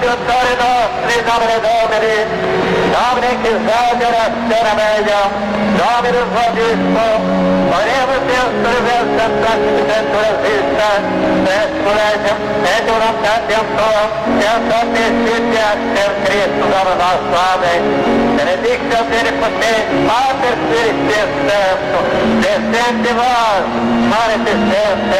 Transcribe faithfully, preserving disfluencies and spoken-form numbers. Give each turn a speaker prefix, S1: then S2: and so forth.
S1: aiutare i nostri, Domine Domini, Domine che esagera la meglio, Domine il Valdismo, volevo essere verso il Presidente della vita, verso legge, e durante un po', che a tutti i siti a per Cristo, Domine nostro, Amen. Benedicta bene potete, Pater Spiritus Santo, descende vos, mare te